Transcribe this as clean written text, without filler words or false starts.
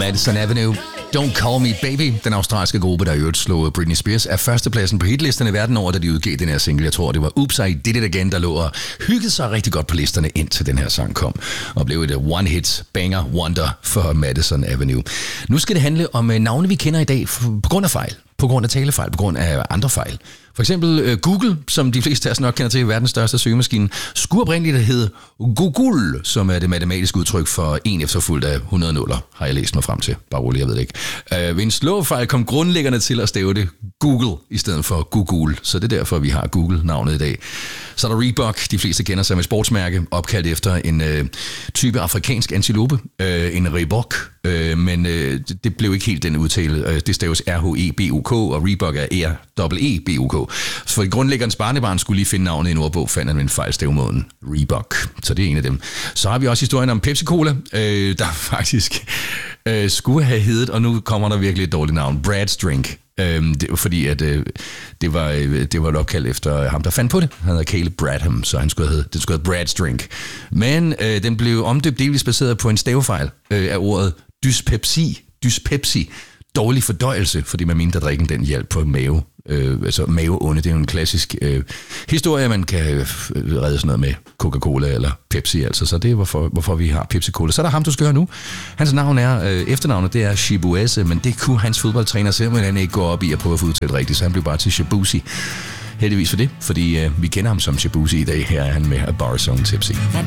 Madison Avenue. Don't Call Me Baby, den australske gruppe, der i øvrigt slog Britney Spears, er førstepladsen på hitlisterne verden over, da de udgav den her single. Jeg tror, det var Oops, I Did It Again, der lå og hyggede sig rigtig godt på listerne, indtil den her sang kom. Og blev et one-hit banger wonder for Madison Avenue. Nu skal det handle om navne, vi kender i dag på grund af fejl. På grund af talefejl, på grund af andre fejl. For eksempel Google, som de fleste af os nok kender til, verdens største søgemaskine, skulle oprindeligt hedde Google, som er det matematiske udtryk for 1 efterfulgt af 100 nuller, har jeg læst mig frem til. Bare roligt, jeg ved det ikke. Ved en slåfejl kom grundlæggerne til at stave det Google i stedet for Google, så det er derfor, vi har Google-navnet i dag. Så er der Reebok, de fleste kender sig med sportsmærke, opkaldt efter en type afrikansk antilope, en Reebok. Men det blev ikke helt den udtale. Det staves R-H-E-B-U-K, og Reebok er R-E-E-B-U-K. Så for grundlæggerens barnebarn skulle lige finde navnet i en ordbog, fandt han en fejlstavemåden Reebok. Så det er en af dem. Så har vi også historien om Pepsi-Cola, der faktisk skulle have heddet, og nu kommer der virkelig et dårligt navn, Brad's Drink. Det var fordi, at det var et opkald efter ham, der fandt på det. Han hedder Caleb Bradham, så det skulle hedde Brad's Drink. Men den blev omdøbt delvis baseret på en stavefejl af ordet dyspepsi. Dårlig fordøjelse, fordi man mente, at drikken den hjalp på mave. Altså maveonde, det er jo en klassisk historie, man kan redde sådan noget med Coca-Cola eller Pepsi, altså. Så det er hvorfor vi har Pepsi-Cola. Så er der ham, du skal høre nu. Hans navn er, efternavnet, det er Chibueze, men det kunne hans fodboldtræner simpelthen ikke gå op i at prøve at få udtalt rigtigt, så han blev bare til Shabuzi. Heldigvis for det, fordi vi kender ham som Shabuzi i dag. Her er han med A Bar Zone Tipsy.